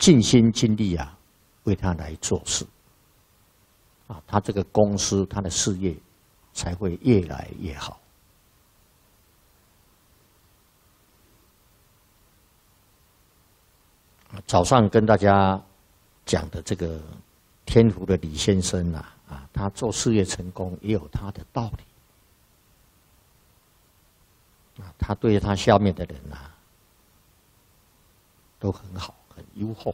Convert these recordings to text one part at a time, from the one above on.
尽心尽力啊，为他来做事，啊，他这个公司他的事业才会越来越好。早上跟大家讲的这个天福的李先生啊，他做事业成功也有他的道理。他对他下面的人啊，都很好，很优厚。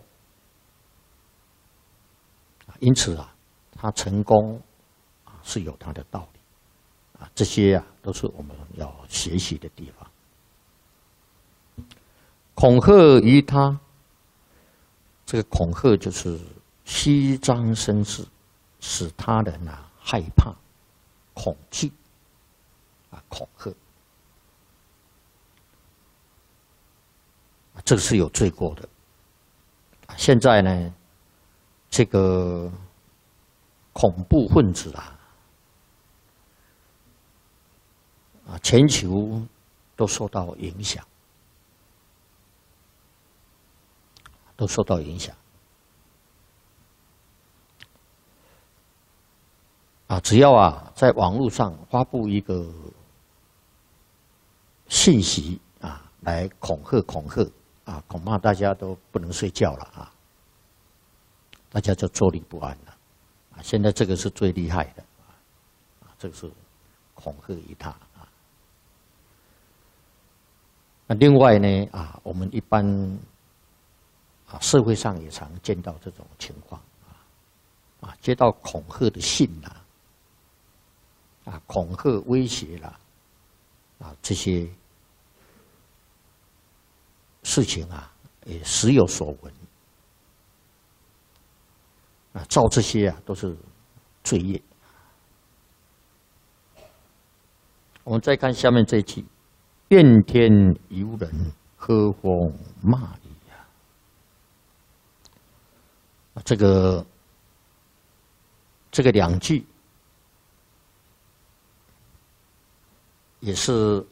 因此啊，他成功啊是有他的道理。这些啊都是我们要学习的地方。恐吓于他，这个恐吓就是虚张声势，使他人啊害怕、恐惧恐吓。这个是有罪过的。现在呢，这个恐怖分子全球都受到影响，只要在网络上发布一个信息来恐吓，恐怕大家都不能睡觉了大家就坐立不安了现在这个是最厉害的这个是恐吓于他另外呢我们一般社会上也常见到这种情况接到恐吓的信恐吓威胁这些事情也时有所闻照这些都是罪业。我们再看下面这一句：怨天尤人，呵风骂雨这个两句也是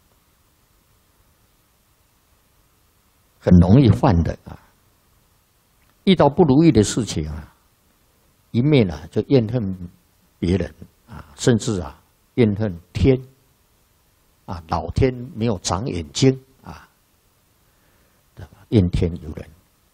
很容易犯的遇到不如意的事情一面就怨恨别人甚至怨恨天老天没有长眼睛怨天尤人。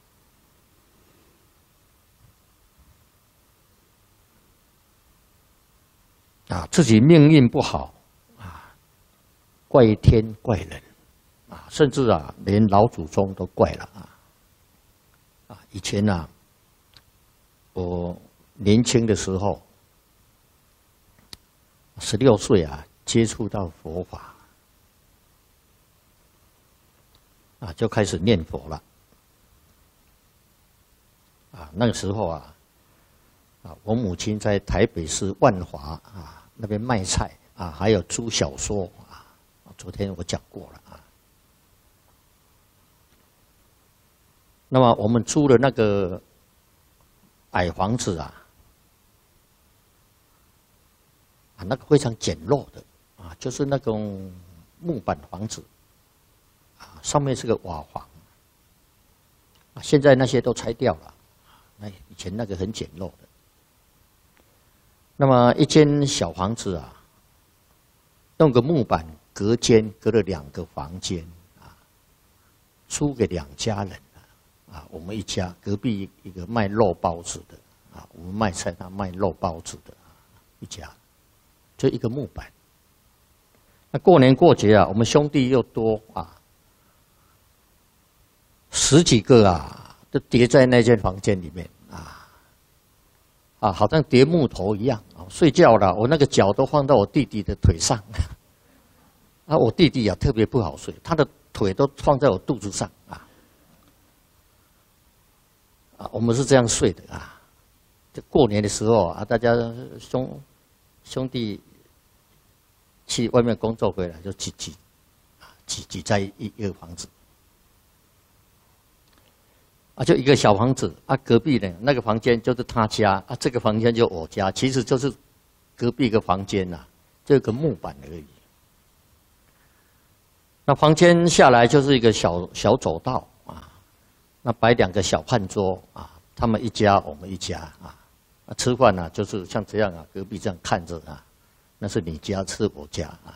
自己命运不好怪天怪人甚至连老祖宗都怪了以前我年轻的时候16岁接触到佛法就开始念佛了那个时候我母亲在台北市万华那边卖菜还有租小说昨天我讲过了那么我们租的那个矮房子那个非常简陋的就是那种木板房子上面是个瓦房现在那些都拆掉了以前那个很简陋的。那么一间小房子用个木板隔间隔了2个房间租给2家人我们一家，隔壁一个卖肉包子的我们卖菜，他卖肉包子的一家，就一个木板。那过年过节我们兄弟又多10几个都叠在那间房间里面好像叠木头一样睡觉了，我那个脚都放到我弟弟的腿上我弟弟特别不好睡，他的腿都放在我肚子上我们是这样睡的就过年的时候大家兄弟去外面工作回来就挤在一个房子就一个小房子隔壁呢那个房间就是他家这个房间就我家，其实就是隔壁一个房间就一个木板而已。那房间下来就是一个小走道那摆2个小饭桌啊，他们一家我们一家啊，吃饭呢就是像这样啊，隔壁这样看着啊，那是你家吃我家啊，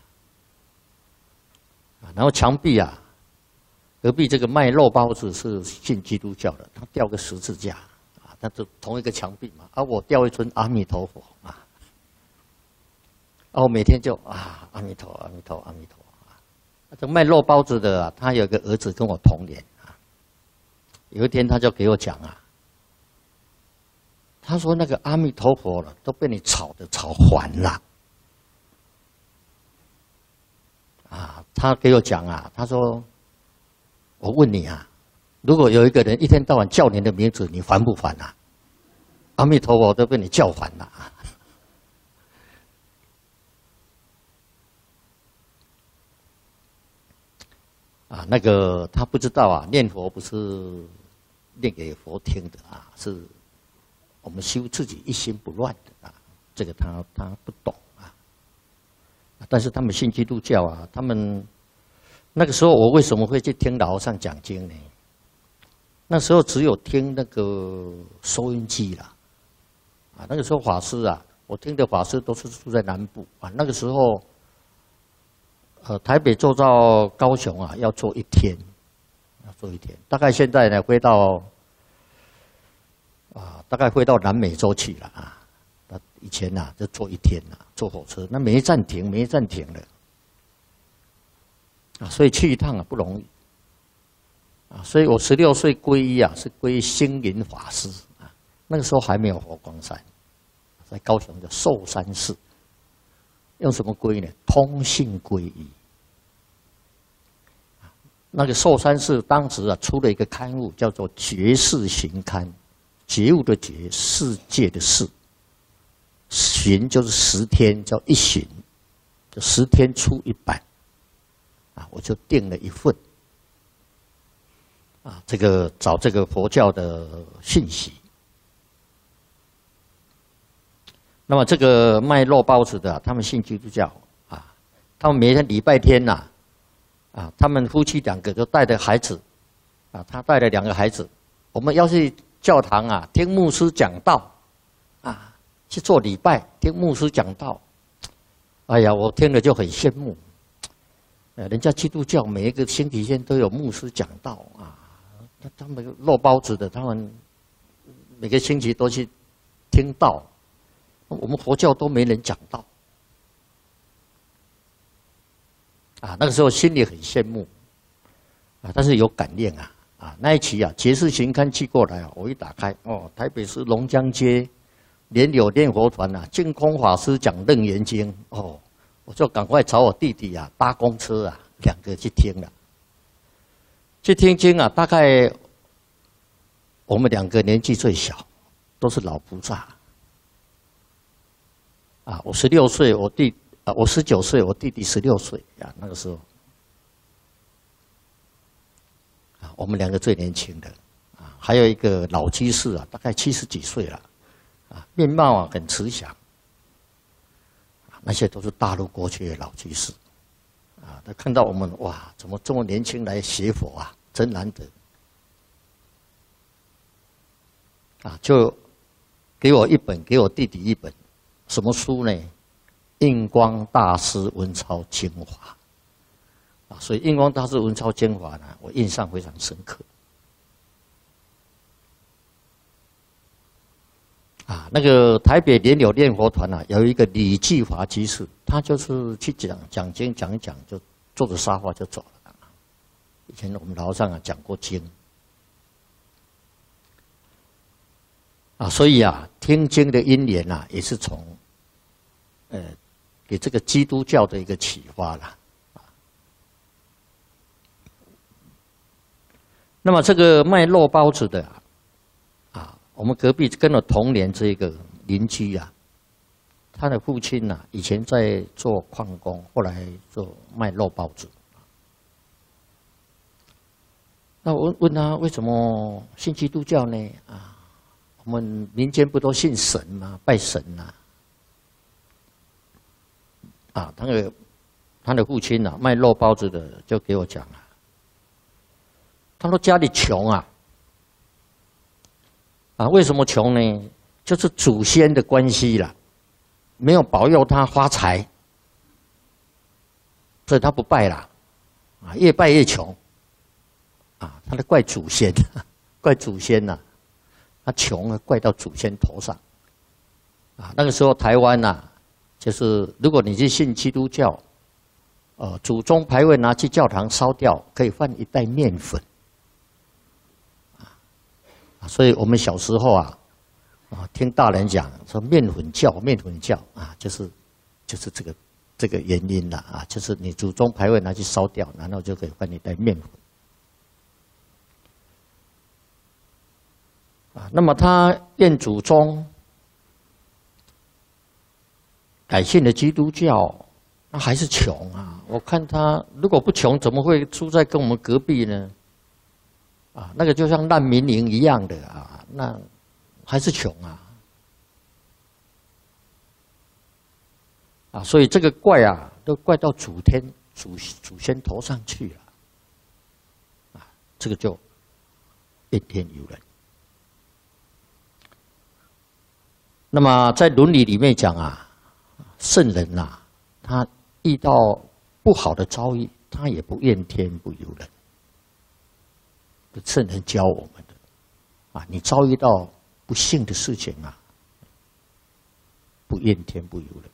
然后墙壁啊，隔壁这个卖肉包子是信基督教的，他吊个十字架啊，那就同一个墙壁嘛，我吊一尊阿弥陀佛啊，我每天就阿弥陀阿弥陀阿弥陀啊，这卖肉包子的啊，他有个儿子跟我同年。有一天，他就给我讲啊，他说那个阿弥陀佛了，都被你吵烦了，他给我讲啊，他说，我问你啊，如果有一个人一天到晚叫你的名字，你烦不烦啊？阿弥陀佛都被你叫烦了那个他不知道啊，念佛不是念给佛听的啊，是我们修自己一心不乱的啊。这个他不懂啊。但是他们信基督教啊，他们那个时候我为什么会去听老和尚讲经呢？那时候只有听那个收音机啦，那个时候法师啊，我听的法师都是住在南部啊。那个时候，台北坐到高雄啊，要坐1天。大概现在呢，大概会到南美洲去了啊。以前呐，就坐1天呐，坐火车，那没暂停的所以去一趟不容易所以我16岁皈依啊，是皈依星云法师那个时候还没有佛光山，在高雄的寿山寺，用什么皈依呢？通信皈依。那个寿山寺当时出了一个刊物，叫做《觉世行刊》，觉悟的觉，世界的世，巡就是10天，叫一巡，就10天出1版，我就订了1份，这个找这个佛教的信息。那么这个卖肉包子的，他们信基督教他们每天礼拜天他们夫妻2个就带着孩子，他带了2个孩子，我们要去教堂听牧师讲道，去做礼拜，听牧师讲道。哎呀，我听了就很羡慕，人家基督教每一个星期天都有牧师讲道他们肉包子的，他们每个星期都去听道，我们佛教都没人讲道。那个时候心里很羡慕，但是有感念那一期《觉世行刊》寄过来我一打开，台北市龙江街莲友念佛团净空法师讲《楞严经》我就赶快找我弟弟搭公车2个去听了。去听经大概我们2个年纪最小，都是老菩萨我16岁，我19岁，我弟弟16岁那个时候我们2个最年轻的还有一个老居士大概70几岁了面貌很慈祥那些都是大陆过去的老居士他看到我们哇，怎么这么年轻来学佛真难得就给我1本，给我弟弟1本，什么书呢？印光大师文钞精华所以印光大师文钞精华呢，我印象非常深刻那个台北莲友念佛团有一个李继华居士，他就是去讲经讲一讲，就坐着沙发就走了以前我们老和尚讲过经所以听经的因缘也是从给这个基督教的一个启发啦那么这个卖肉包子的我们隔壁跟我同年这个邻居他的父亲以前在做矿工，后来做卖肉包子那我问他为什么信基督教呢我们民间不都信神吗？拜神他的父亲卖肉包子的就给我讲他说家里穷啊，为什么穷呢？就是祖先的关系啦，没有保佑他发财，所以他不拜啦，啊，越拜越穷，啊，他在怪祖先，怪祖先呐，他穷了怪到祖先头上，啊，那个时候台湾呐，就是如果你去信基督教，祖宗牌位拿去教堂烧掉，可以换一袋面粉，啊，所以我们小时候啊。听大人讲说面粉教啊，就是这个原因啦啊，就是你祖宗牌位拿去烧掉，然后就可以换一袋面粉啊。那么他念祖宗，改信了基督教，那还是穷啊。我看他如果不穷，怎么会住在跟我们隔壁呢？啊，那个就像难民营一样的啊，那。还是穷啊！啊，所以这个怪啊，都怪到祖先头上去了。啊，这个就怨天尤人。那么在伦理里面讲啊，圣人呐，他遇到不好的遭遇，他也不怨天不尤人。圣人教我们的啊，你遭遇到不幸的事情啊，不怨天不尤人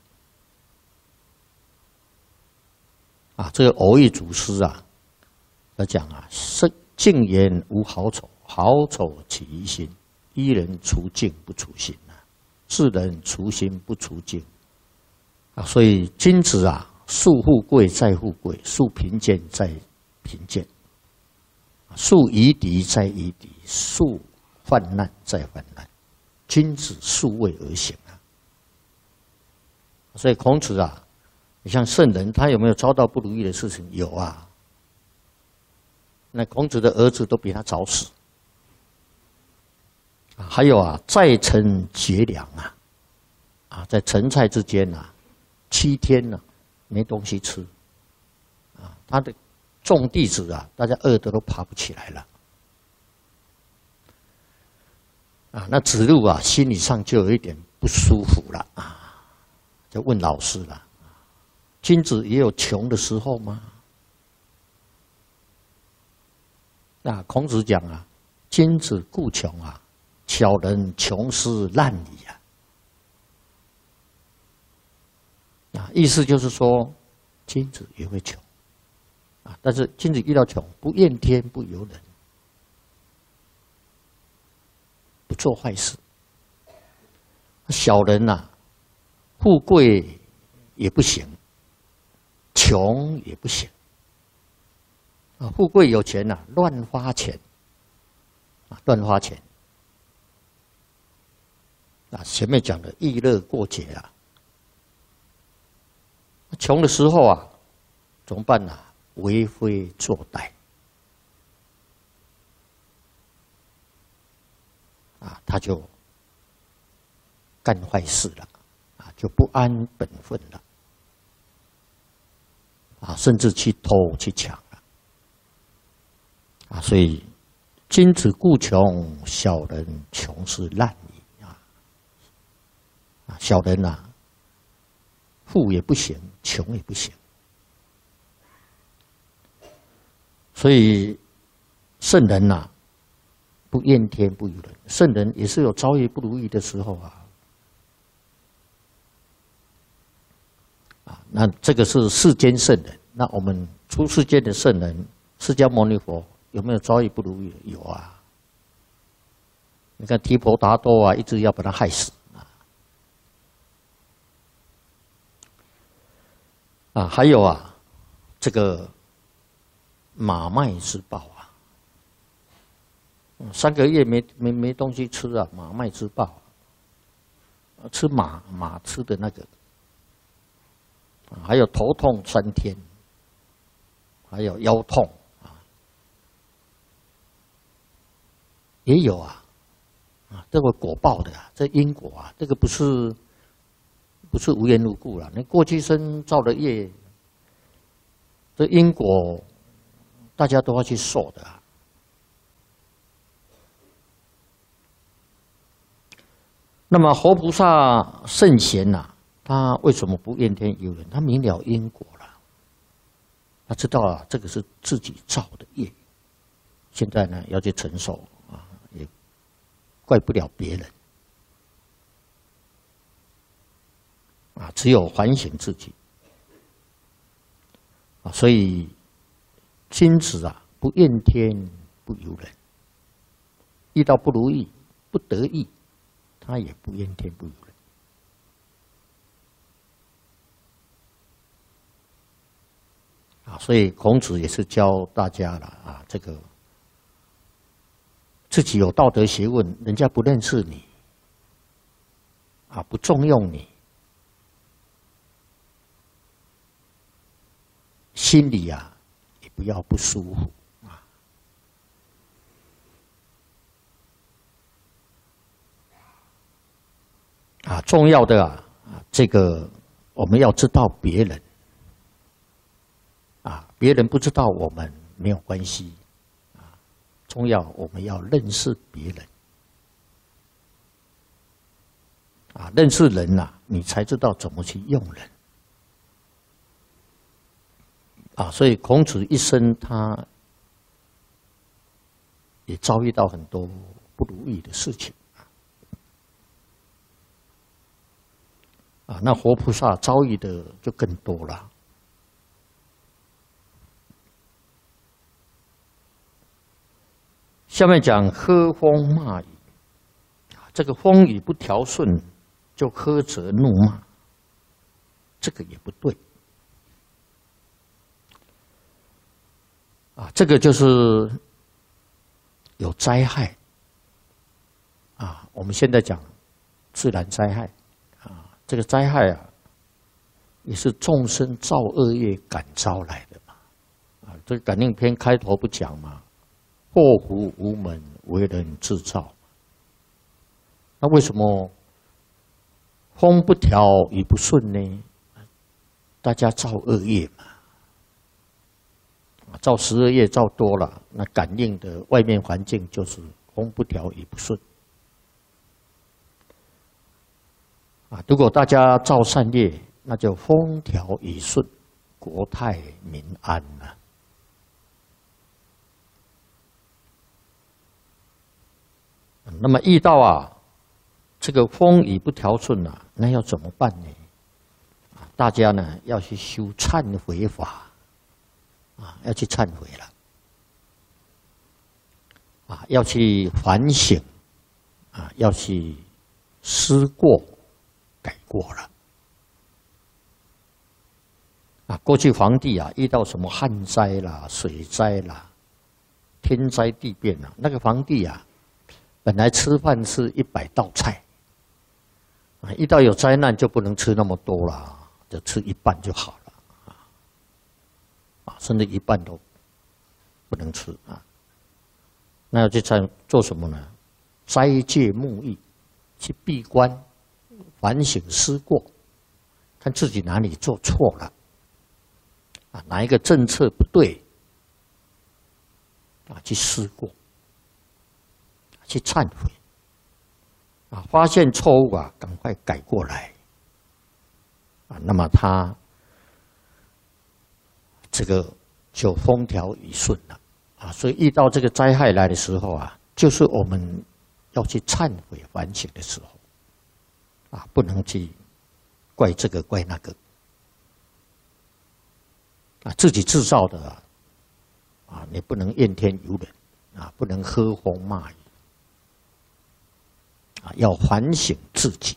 啊。这个偶遇祖师啊，他讲啊，静言无好丑，好丑起于心。一人除静不除心啊，世人除心不除静啊。所以君子啊，树富贵在富贵，树贫贱在贫贱，树夷狄在夷狄，树患难在患难，君子数位而行啊。所以孔子啊，你像圣人，他有没有遭到不如意的事情？有啊。那孔子的儿子都比他早死。还有啊，在城绝粮啊，啊，在陈蔡之间啊，7天呢、没东西吃，啊，他的众弟子啊，大家饿得都爬不起来了。啊，那子路啊，心理上就有一点不舒服了啊，就问老师了：君子也有穷的时候吗？那孔子讲啊，君子固穷啊，小人穷斯滥矣啊。啊，意思就是说，君子也会穷啊，但是君子遇到穷，不怨天不尤人。不做坏事，小人呐，富贵也不行，穷也不行。啊，富贵有钱呐，乱花钱，啊，乱花钱。啊，前面讲的逸乐过节啊，穷的时候啊，怎么办呢？为非作歹。啊，他就干坏事了，啊，就不安本分了，啊，甚至去偷去抢了，啊，所以君子固穷，小人穷斯滥矣啊！啊，小人呐，富也不行，穷也不行，所以圣人呐。不怨天不尤人，圣人也是有遭遇不如意的时候啊。啊，那这个是世间圣人，那我们出世间的圣人，释迦牟尼佛有没有遭遇不如意？有啊。你看提婆达多啊，一直要把他害死啊。啊，还有啊，这个马麦之豹啊。3个月没东西吃啊，马麦之豹，吃马吃的那个，还有头痛3天，还有腰痛啊，也有啊，啊，这个果报的啊，这因果啊，这个不是无缘无故了，你过去生造的业，这因果大家都要去受的啊。 那么活菩萨圣贤呐，他为什么不怨天尤人？他明了因果了，他知道啊，这个是自己造的业，现在呢要去承受啊，也怪不了别人啊，只有反省自己啊。所以君子啊，不怨天不尤人，遇到不如意、不得意，他也不怨天不尤人。啊，所以孔子也是教大家了啊，这个自己有道德学问，人家不认识你，啊，不重用你，心里啊也不要不舒服啊。啊，重要的啊，这个我们要知道别人。啊，别人不知道我们没有关系，啊，重要我们要认识别人，啊，认识人呐，你才知道怎么去用人，啊，所以孔子一生他也遭遇到很多不如意的事情，啊，那活菩萨遭遇的就更多了。下面讲呵风骂雨，这个风雨不调顺，就呵责怒骂，这个也不对。啊，这个就是有灾害。啊，我们现在讲自然灾害，啊，这个灾害啊，也是众生造恶业感召来的嘛。啊，这个感应篇开头不讲嘛？祸福无门，为人自造。那为什么风不调雨不顺呢？大家造恶业嘛，造12业造多了，那感应的外面环境就是风不调雨不顺。啊，如果大家造善业，那就风调雨顺，国泰民安了。那么遇到啊，这个风雨不调顺啊，那要怎么办呢？大家呢要去修忏悔法，啊，要去忏悔了，啊，要去反省，啊，要去思过、改过了。啊，过去皇帝啊，遇到什么旱灾啦、水灾啦、天灾地变啊，那个皇帝啊。本来吃饭是100道菜，啊，遇到有灾难就不能吃那么多了，就吃一半就好了，啊，甚至一半都不能吃啊。那要去做什么呢？斋戒沐浴，去闭关，反省思过，看自己哪里做错了，啊，哪一个政策不对，啊，去思过。去忏悔，啊，发现错误啊，赶快改过来，啊，那么他这个就风调雨顺了，啊，所以遇到这个灾害来的时候啊，就是我们要去忏悔反省的时候，啊，不能去怪这个怪那个，啊，自己制造的啊，你不能怨天尤人，啊，不能呵风骂雨。啊，要反省自己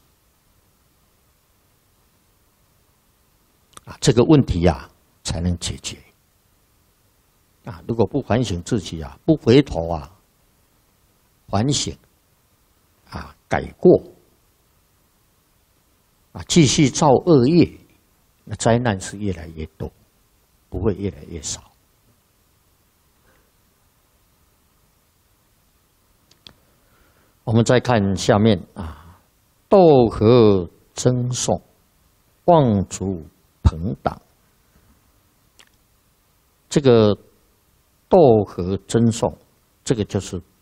啊，这个问题啊才能解决啊。如果不反省自己啊，不回头啊，反省啊，改过啊，继续造恶业，那灾难是越来越多，不会越来越少。我们再看下面啊，斗合争讼，妄主朋党。这个斗合争讼，这个就是